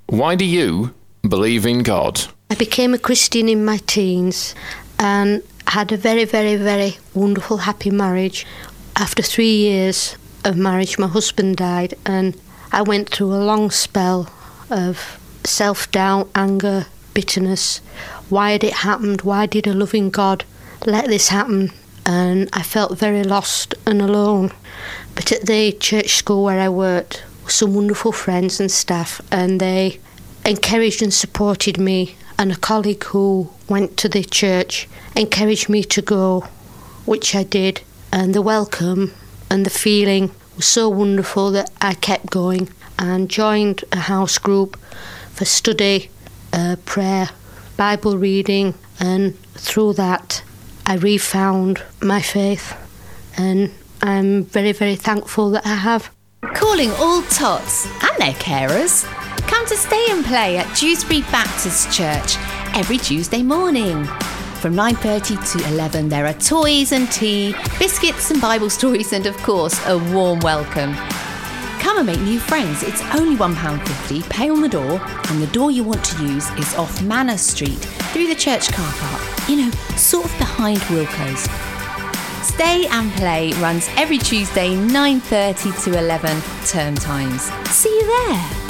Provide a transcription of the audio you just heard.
Why do you believe in God? I became a Christian in my teens and had a very, very, very wonderful, happy marriage. After 3 years of marriage, my husband died, and I went through a long spell of self-doubt, anger, bitterness. Why had it happened? Why did a loving God let this happen? And I felt very lost and alone. But at the church school where I worked, some wonderful friends and staff, and they encouraged and supported me, and a colleague who went to the church encouraged me to go, which I did, and the welcome and the feeling was so wonderful that I kept going and joined a house group for study, prayer, Bible reading, and through that I refound my faith, and I'm very, very thankful that I have. Calling all tots and their carers. Come to Stay and Play at Dewsbury Baptist Church every Tuesday morning. From 9:30 to 11 there are toys and tea, biscuits and Bible stories, and of course a warm welcome. Come and make new friends. It's only £1.50, pay on the door, and the door you want to use is off Manor Street through the church car park, sort of behind Wilko's. Stay and Play runs every Tuesday 9:30 to 11 term times. See you there.